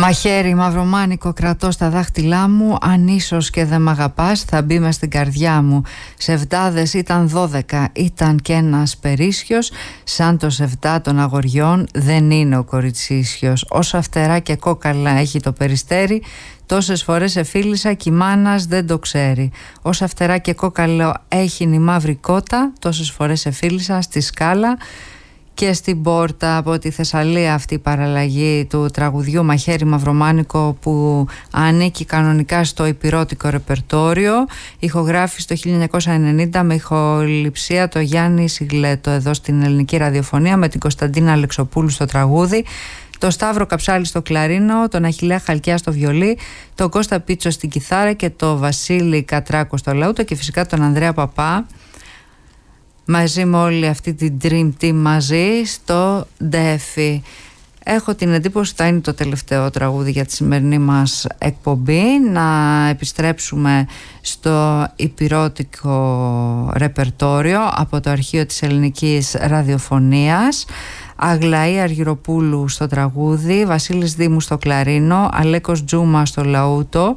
Μαχαίρι μαυρομάνικο κρατώ στα δάχτυλά μου, αν ίσως και δεν μ' αγαπάς θα μπει μες στην καρδιά μου. Σεβδάδες ήταν 12, ήταν κι ένας περίσσιος, σαν το σεβδά των αγοριών δεν είναι ο κοριτσίσιος. Όσα φτερά και κόκαλα έχει το περιστέρι, τόσες φορές εφίλησα κι η μάνας δεν το ξέρει. Όσα φτερά και κόκαλα έχει η μαύρη κότα, τόσες φορές εφίλησα στη σκάλα. Και στην πόρτα από τη Θεσσαλία αυτή η παραλλαγή του τραγουδιού Μαχαίρι μαυρομάνικο, που ανήκει κανονικά στο υπηρώτικο ρεπερτόριο, ηχογράφηση το 1990 με ηχοληψία το Γιάννη Σιγλέτο εδώ στην ελληνική ραδιοφωνία, με την Κωνσταντίνα Αλεξοπούλου στο τραγούδι, το Σταύρο Καψάλη στο κλαρίνο, τον Αχιλλέα Χαλκιά στο βιολί, τον Κώστα Πίτσο στην κιθάρα και το Βασίλη Κατράκο στο λαούτο, και φυσικά τον Ανδρέα Παπά μαζί με όλη αυτή την Dream Team μαζί στο Ντέφι. Έχω την εντύπωση ότι θα είναι το τελευταίο τραγούδι για τη σημερινή μας εκπομπή. Να επιστρέψουμε στο υπηρώτικο ρεπερτόριο από το αρχείο της ελληνικής ραδιοφωνίας. Αγλαή Αργυροπούλου στο τραγούδι, Βασίλης Δήμου στο κλαρίνο, Αλέκος Τζούμα στο λαούτο,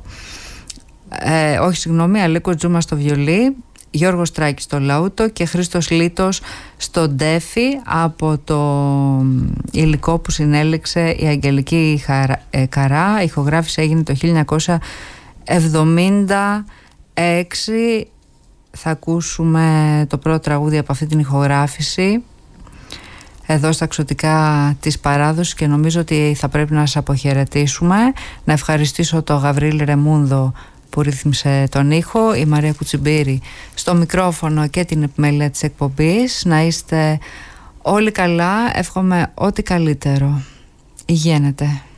Αλέκος Τζούμα στο βιολί, Γιώργος Τράκης στο λαούτο και Χρήστος Λίτος στο Ντέφι, από το υλικό που συνέλεξε η Αγγελική Καρά. Η ηχογράφηση έγινε το 1976. Θα ακούσουμε το πρώτο τραγούδι από αυτή την ηχογράφηση εδώ στα Ξωτικά της παράδοσης, και νομίζω ότι θα πρέπει να σας αποχαιρετήσουμε. Να ευχαριστήσω τον Γαβρίλη Ρεμούνδο που ρύθμισε τον ήχο, η Μαρία Κουτσιμπήρη στο μικρόφωνο και την επιμέλεια της εκπομπής. Να είστε όλοι καλά, εύχομαι ό,τι καλύτερο. Υγιένετε.